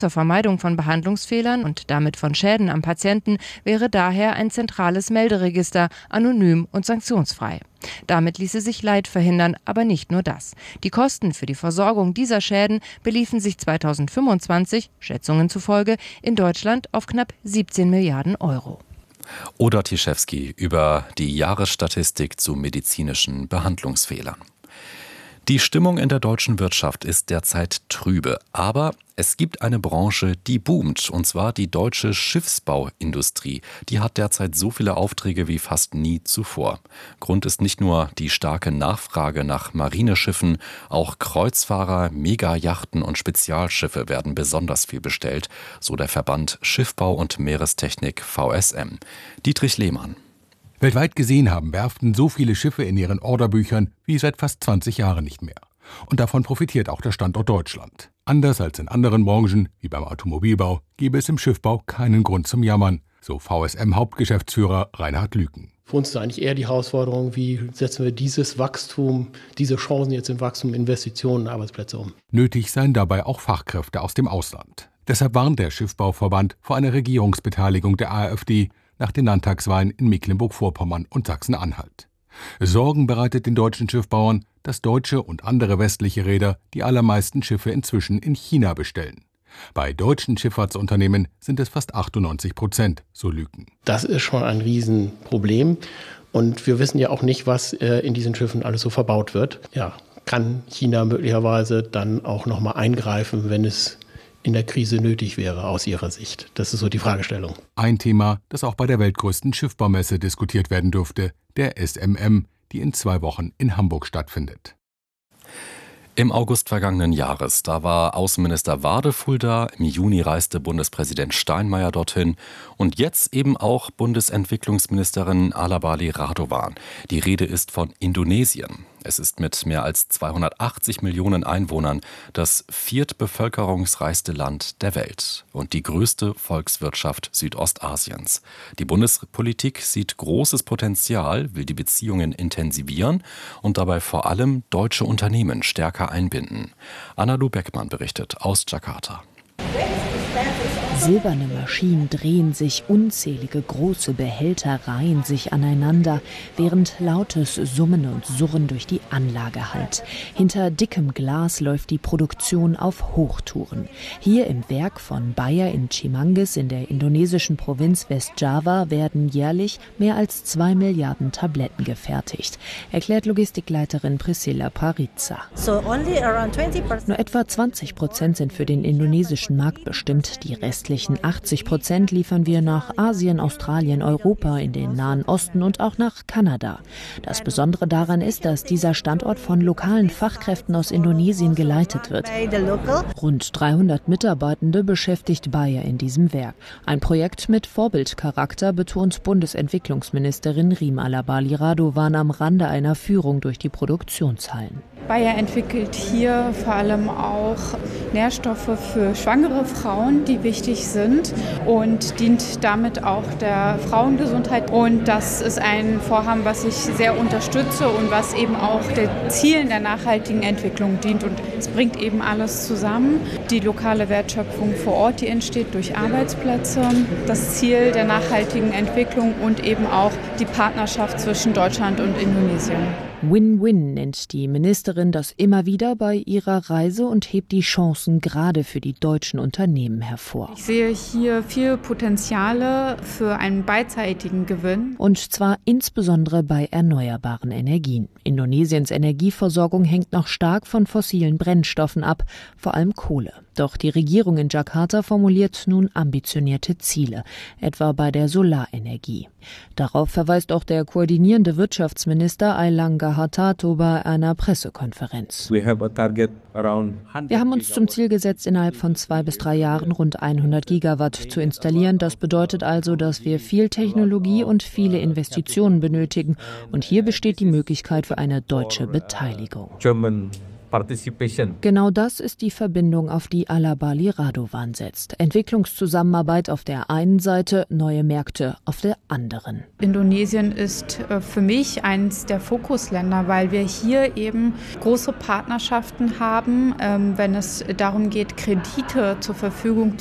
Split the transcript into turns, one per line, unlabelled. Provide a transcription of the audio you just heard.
Zur Vermeidung von Behandlungsfehlern und damit von Schäden am Patienten wäre daher ein zentrales Melderegister, anonym und sanktionsfrei. Damit ließe sich Leid verhindern, aber nicht nur das. Die Kosten für die Versorgung dieser Schäden beliefen sich 2025, Schätzungen zufolge, in Deutschland auf knapp 17 Milliarden Euro.
Oda Tischewski über die Jahresstatistik zu medizinischen Behandlungsfehlern. Die Stimmung in der deutschen Wirtschaft ist derzeit trübe, aber es gibt eine Branche, die boomt, und zwar die deutsche Schiffsbauindustrie. Die hat derzeit so viele Aufträge wie fast nie zuvor. Grund ist nicht nur die starke Nachfrage nach Marineschiffen, auch Kreuzfahrer, Megayachten und Spezialschiffe werden besonders viel bestellt, so der Verband Schiffbau und Meerestechnik VSM. Dietrich Lehmann.
Weltweit gesehen haben Werften so viele Schiffe in ihren Orderbüchern wie seit fast 20 Jahren nicht mehr. Und davon profitiert auch der Standort Deutschland. Anders als in anderen Branchen, wie beim Automobilbau, gäbe es im Schiffbau keinen Grund zum Jammern, so VSM-Hauptgeschäftsführer Reinhard Lüken.
Für uns ist eigentlich eher die Herausforderung, wie setzen wir dieses Wachstum, diese Chancen jetzt in Wachstum, Investitionen, Arbeitsplätze um.
Nötig seien dabei auch Fachkräfte aus dem Ausland. Deshalb warnt der Schiffbauverband vor einer Regierungsbeteiligung der AfD nach den Landtagswahlen in Mecklenburg-Vorpommern und Sachsen-Anhalt. Sorgen bereitet den deutschen Schiffbauern, dass deutsche und andere westliche Reeder die allermeisten Schiffe inzwischen in China bestellen. Bei deutschen Schifffahrtsunternehmen sind es fast 98%, so Lüken.
Das ist schon ein Riesenproblem. Und wir wissen ja auch nicht, was in diesen Schiffen alles so verbaut wird. Ja, kann China möglicherweise dann auch nochmal eingreifen, wenn es in der Krise nötig wäre aus Ihrer Sicht? Das ist so die Fragestellung.
Ein Thema, das auch bei der weltgrößten Schiffbaumesse diskutiert werden dürfte, der SMM, die in 2 Wochen in Hamburg stattfindet.
Im August vergangenen Jahres, da war Außenminister Wadefuhl da, im Juni reiste Bundespräsident Steinmeier dorthin und jetzt eben auch Bundesentwicklungsministerin Alabali Radovan. Die Rede ist von Indonesien. Es ist mit mehr als 280 Millionen Einwohnern das viertbevölkerungsreichste Land der Welt und die größte Volkswirtschaft Südostasiens. Die Bundespolitik sieht großes Potenzial, will die Beziehungen intensivieren und dabei vor allem deutsche Unternehmen stärker einbinden. Anna-Lu Beckmann berichtet aus Jakarta.
Silberne Maschinen drehen sich, unzählige große Behälter reihen sich aneinander, während lautes Summen und Surren durch die Anlage hallt. Hinter dickem Glas läuft die Produktion auf Hochtouren. Hier im Werk von Bayer in Cimanggis in der indonesischen Provinz Westjava werden jährlich mehr als 2 Milliarden Tabletten gefertigt, erklärt Logistikleiterin Priscilla Paritza. Nur etwa 20% sind für den indonesischen Markt bestimmt, die restlichen 80% liefern wir nach Asien, Australien, Europa, in den Nahen Osten und auch nach Kanada. Das Besondere daran ist, dass dieser Standort von lokalen Fachkräften aus Indonesien geleitet wird. Rund 300 Mitarbeitende beschäftigt Bayer in diesem Werk. Ein Projekt mit Vorbildcharakter, betont Bundesentwicklungsministerin Rima Alabali Radovan am Rande einer Führung durch die Produktionshallen.
Bayer entwickelt hier vor allem auch Nährstoffe für schwangere Frauen, die wichtig sind und dient damit auch der Frauengesundheit. Und das ist ein Vorhaben, was ich sehr unterstütze und was eben auch den Zielen der nachhaltigen Entwicklung dient. Und es bringt eben alles zusammen. Die lokale Wertschöpfung vor Ort, die entsteht durch Arbeitsplätze, das Ziel der nachhaltigen Entwicklung und eben auch die Partnerschaft zwischen Deutschland und Indonesien.
Win-Win nennt die Ministerin das immer wieder bei ihrer Reise und hebt die Chancen gerade für die deutschen Unternehmen hervor.
Ich sehe hier viel Potenziale für einen beidseitigen Gewinn.
Und zwar insbesondere bei erneuerbaren Energien. Indonesiens Energieversorgung hängt noch stark von fossilen Brennstoffen ab, vor allem Kohle. Doch die Regierung in Jakarta formuliert nun ambitionierte Ziele, etwa bei der Solarenergie. Darauf verweist auch der koordinierende Wirtschaftsminister Airlangga Hartarto bei einer Pressekonferenz. Wir haben uns zum Ziel gesetzt, innerhalb von 2 bis 3 Jahren rund 100 Gigawatt zu installieren. Das bedeutet also, dass wir viel Technologie und viele Investitionen benötigen. Und hier besteht die Möglichkeit für eine deutsche Beteiligung. Genau das ist die Verbindung, auf die Alabali Radovan setzt. Entwicklungszusammenarbeit auf der einen Seite, neue Märkte auf der anderen.
Indonesien ist für mich eines der Fokusländer, weil wir hier eben große Partnerschaften haben, wenn es darum geht, Kredite zur Verfügung